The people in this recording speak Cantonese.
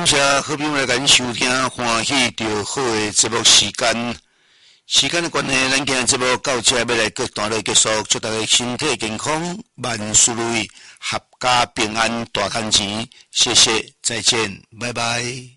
谢好朋友来咱收听，欢喜着好的节目时间。时间的关系，咱今日节目到这要来各段落结束，祝大家身体健康，万事如意，阖家平安，大赚钱。谢谢，再见，拜拜。